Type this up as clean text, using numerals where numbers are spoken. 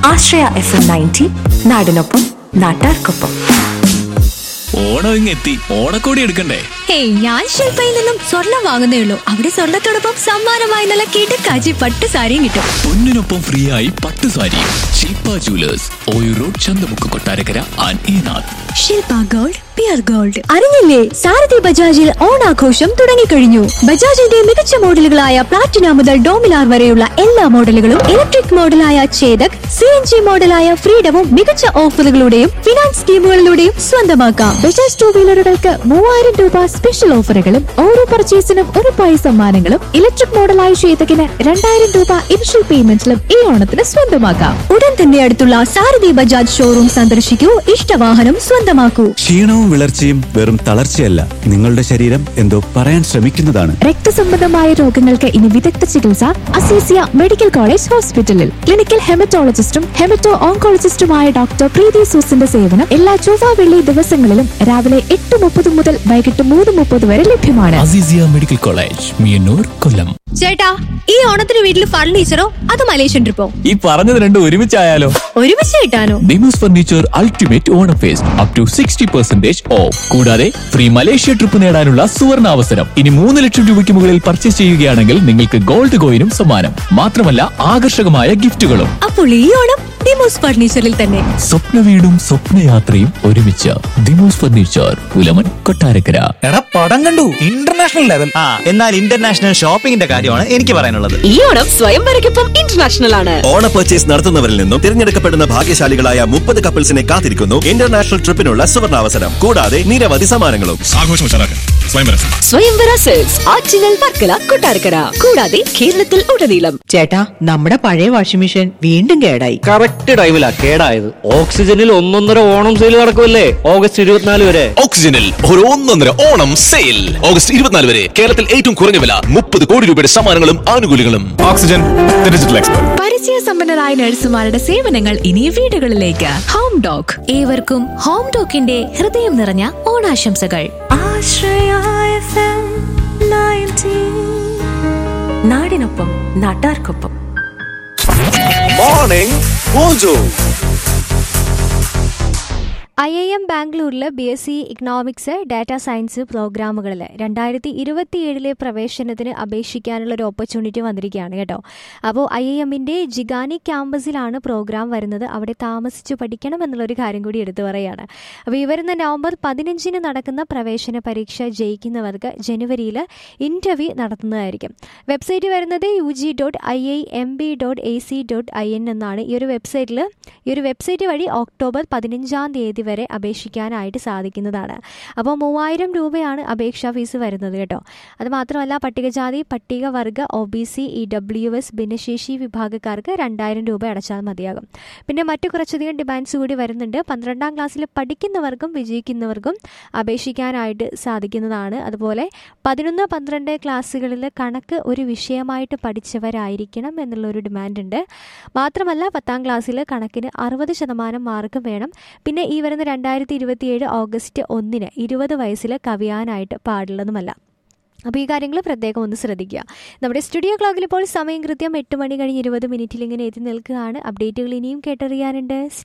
ആശ്രയ FM 90 നാടിനൊപ്പം നാട്ടാർക്കൊപ്പം. ഓണം ഇങ്ങെത്തി, ഓണക്കോടി എടുക്കണ്ടേ? ഹേയ്, ഞാൻ ശില്പയിൽ നിന്നും സ്വർണം വാങ്ങുന്നേ ഉള്ളൂ. അവിടെ സ്വർണത്തോടൊപ്പം സമ്മാനമായി നല്ല കിടക്കാച്ചി പട്ട് സാരിയും കിട്ടും. പൊന്നിനൊപ്പം ഫ്രീ ആയി പട്ട് സാരി. ശില്പ jewellers, Oyoor road, Chanthamukku, Kottarakkara and ഈനാഥ്. Shilpa gold, peer gold. അറിഞ്ഞില്ലേ, സാരഥി ബജാജിൽ ഓണാഘോഷം തുടങ്ങിക്കഴിഞ്ഞു. ബജാജിന്റെ മികച്ച മോഡലുകളായ പ്ലാറ്റിന മുതൽ ഡോമിനാർ വരെയുള്ള എല്ലാ മോഡലുകളും, ഇലക്ട്രിക് മോഡലായ ചേതക്, CNG മോഡലായ ഫ്രീഡവും മികച്ച ഓഫറുകളുടെയും ഫിനാൻസ് സ്കീമുകളിലൂടെയും സ്വന്തമാക്കാം. ബജാജ് ടൂ വീലറുകൾക്ക് 3000 രൂപ സ്പെഷ്യൽ ഓഫറുകളും ഓരോ പർച്ചേസിനും ഉറപ്പായ സമ്മാനങ്ങളും, ഇലക്ട്രിക് മോഡലായ ചേതകിന് 2000 രൂപ ഇനിഷ്യൽ പേയ്മെന്റിലും ഈ ഓണത്തിന് സ്വന്തമാക്കാം. ഉടൻ തന്നെ അടുത്തുള്ള സാരഥി ബജാജ് ഷോറൂം സന്ദർശിക്കൂ, ഇഷ്ടവാഹനം സ്വന്തമാക്കൂ. ക്ഷീണവും വിളർച്ചയും വെറും തളർച്ചയല്ല, നിങ്ങളുടെ ശരീരം എന്തോ പറയാൻ ശ്രമിക്കുന്നതാണ്. രക്തസംബന്ധമായ രോഗങ്ങൾക്ക് ഇനി വിദഗ്ധ ചികിത്സ അസീസിയ മെഡിക്കൽ കോളേജ് ഹോസ്പിറ്റലിൽ. ക്ലിനിക്കൽ ഹെമറ്റോളജിസ്റ്റും ഹെമറ്റോ ഓങ്കോളജിസ്റ്റുമായ ഡോക്ടർ പ്രീതി സൂസിന്റെ സേവനം എല്ലാ ചൊവ്വ വെള്ളി ദിവസങ്ങളിലും രാവിലെ 8:30 മുതൽ വൈകിട്ട് 3:30 വരെ ലഭ്യമാണ്. അസീസിയ മെഡിക്കൽ കോളേജ്, മിയന്നൂർ, കൊല്ലം. ചേട്ടാ, ഈ ഓണത്തിന് വീട്ടിൽ ഫർണിച്ചറോ അതോ മലേഷ്യൻ ട്രിപ്പോ? ഈ പറഞ്ഞത് രണ്ടും ഒരുമിച്ചായാലോ? ഒരുമിച്ച് കിട്ടാനോ? Demos furniture ultimate Onam first up to 60% of. കൂടാതെ ഫ്രീ മലേഷ്യ ട്രിപ്പ് നേടാനുള്ള സുവർണ അവസരം. ഇനി 3 ലക്ഷം രൂപയ്ക്ക് മുകളിൽ പർച്ചേസ് ചെയ്യുകയാണെങ്കിൽ നിങ്ങൾക്ക് ഗോൾഡ് കോയിനും സമ്മാനം. മാത്രമല്ല, ആകർഷകമായ ഗിഫ്റ്റുകളും. അപ്പോൾ ഈ ഓണം ഡിമോസ് ഫർണിച്ചറിൽ തന്നെ. സ്വപ്ന വീടും സ്വപ്നയാത്രയും ഒരുമിച്ച്. ഡിമോസ് ഫർണിച്ചർ, പുലമൻ, കൊട്ടാരക്കര. എടാ, പടം കണ്ടു, ഇന്റർനാഷണൽ ലെവൽ. എന്നാൽ ഇന്റർനാഷണൽ ഷോപ്പിംഗിന്റെ കാര്യമാണ് എനിക്ക് പറയാനുള്ളത്. ഈ ഓണം സ്വയംവരയ്ക്കൊപ്പം ഇന്റർനാഷണൽ ആണ്. ഓണ പർച്ചേസ് നടത്തുന്നവരിൽ നിന്നും തിരഞ്ഞെടുക്കപ്പെടുന്ന ഭാഗ്യശാലികളായ 30 കപ്പിൾസിനെ കാത്തിരിക്കുന്നു ഇന്റർനാഷണൽ ട്രിപ്പിനുള്ള സുവർണാവസരം. കൂടാതെ നിരവധി സമ്മാനങ്ങളും. സ്വയംവര സെൽസ് ആറ്റിങ്ങൽ, വർക്കല, കൊട്ടാരക്കര, കൂടാതെ കേരളത്തിൽ ഉടനീളം. ചേട്ടാ, നമ്മുടെ പഴയ വാഷിംഗ് മെഷീൻ വീണ്ടും കേടായി. കറക്റ്റ് ടൈമിലാ കേടായത്. ഓക്സിജനിൽ 1.5 ഓണം സെയിൽ നടക്കുമല്ലേ ഓഗസ്റ്റ് 24 വരെ. ഓക്സിജനിൽ ഒരു 1.5 ഓണം സെയിൽ ഓഗസ്റ്റ് 24 വരെ. കേരളത്തിൽ ഏറ്റവും കുറഞ്ഞ വില, 30 കോടി രൂപയുടെ സമ്മാനങ്ങളും ആനുകൂല്യങ്ങളും. Oxygen, digital expert. പരിചയ സമ്പന്നരായ നഴ്സുമാരുടെ സേവനങ്ങൾ ഇനി വീടുകളിലേക്ക്. ഹോം ഡോക്. ഏവർക്കും ഹോം ഡോക്കിന്റെ ഹൃദയം നിറഞ്ഞ ഓണാശംസകൾ. ആശ്രയ FM 90 നാടിനൊപ്പം നാട്ടാർക്കൊപ്പം. Morning mojo. IIM ബാംഗ്ലൂരിൽ BSc ഇക്കണോമിക്സ് ഡാറ്റാ സയൻസ് പ്രോഗ്രാമുകളിൽ 2027 പ്രവേശനത്തിന് അപേക്ഷിക്കാനുള്ള ഒരു ഓപ്പർച്യൂണിറ്റി വന്നിരിക്കുകയാണ് കേട്ടോ. അപ്പോൾ IIMന്റെ ജിഗാനി ക്യാമ്പസിലാണ് പ്രോഗ്രാം വരുന്നത്. അവിടെ താമസിച്ച് പഠിക്കണം എന്നുള്ളൊരു കാര്യം കൂടി എടുത്തു പറയുകയാണ്. അപ്പോൾ ഈ വരുന്ന നവംബർ 15 നടക്കുന്ന പ്രവേശന പരീക്ഷ ജയിക്കുന്നവർക്ക് ജനുവരിയിൽ ഇൻ്റർവ്യൂ നടത്തുന്നതായിരിക്കും. വെബ്സൈറ്റ് വരുന്നത് ug.iimb.ac.in എന്നാണ്. ഈ ഒരു വെബ്സൈറ്റ് വഴി ഒക്ടോബർ 15 വരെ അപേക്ഷിക്കാനായിട്ട് സാധിക്കുന്നതാണ്. അപ്പോൾ 3000 രൂപയാണ് അപേക്ഷാ ഫീസ് വരുന്നത് കേട്ടോ. അതുമാത്രമല്ല, പട്ടികജാതി, പട്ടികവർഗ, OBC, EWS ഭിന്നശേഷി വിഭാഗക്കാർക്ക് 2000 രൂപ അടച്ചാൽ മതിയാകും. പിന്നെ മറ്റു കുറച്ചധികം ഡിമാൻഡ്സ് കൂടി വരുന്നുണ്ട്. 12ാം ക്ലാസ്സിൽ പഠിക്കുന്നവർക്കും വിജയിക്കുന്നവർക്കും അപേക്ഷിക്കാനായിട്ട് സാധിക്കുന്നതാണ്. അതുപോലെ 11, 12 ക്ലാസ്സുകളിൽ കണക്ക് ഒരു വിഷയമായിട്ട് പഠിച്ചവരായിരിക്കണം എന്നുള്ളൊരു ഡിമാൻഡ് ഉണ്ട്. മാത്രമല്ല, 10ാം ക്ലാസ്സിൽ കണക്കിന് 60% മാർക്ക് വേണം. പിന്നെ ഈ വരുന്ന 2027 ഓഗസ്റ്റ് 1 20 വയസ്സിൽ കവിയാനായിട്ട് പാടുള്ളതുമല്ല. അപ്പോൾ ഈ കാര്യങ്ങൾ പ്രത്യേകം ഒന്ന് ശ്രദ്ധിക്കുക. നമ്മുടെ സ്റ്റുഡിയോ ക്ലോക്കിൽ ഇപ്പോൾ സമയം കൃത്യം 8 മണി കഴിഞ്ഞ് 20 മിനിറ്റിൽ ഇങ്ങനെ എത്തി നിൽക്കുകയാണ്. അപ്ഡേറ്റുകൾ ഇനിയും കേട്ടറിയാനുണ്ട്.